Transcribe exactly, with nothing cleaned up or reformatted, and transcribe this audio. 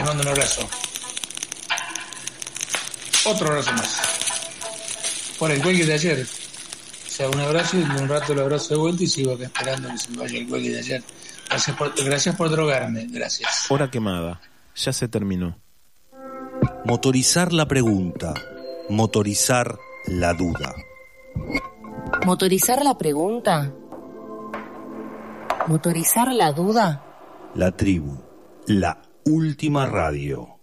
mando un abrazo. Otro abrazo más. Por el cuelgue de ayer. O sea, un abrazo y un rato el abrazo de vuelta y sigo acá esperando que se me vaya el cuelgue de ayer. Gracias por, gracias por drogarme. Gracias. Hora quemada. Ya se terminó. Motorizar la pregunta. Motorizar la duda. ¿Motorizar la pregunta? ¿Motorizar la duda? La tribu. La última radio.